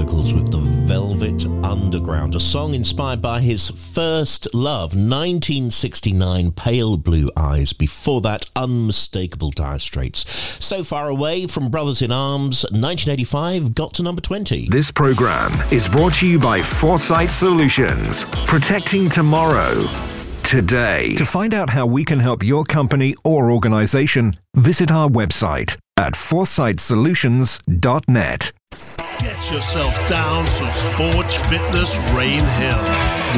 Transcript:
vocals with the Velvet Underground, a song inspired by his first love, 1969, Pale Blue Eyes. Before that, Unmistakable Dire Straits. So Far Away from Brothers in Arms, 1985, got to number 20. This program is brought to you by Foresight Solutions, protecting tomorrow today. To find out how we can help your company or organization, visit our website at foresightsolutions.net. Get yourself down to Forge Fitness Rain Hill.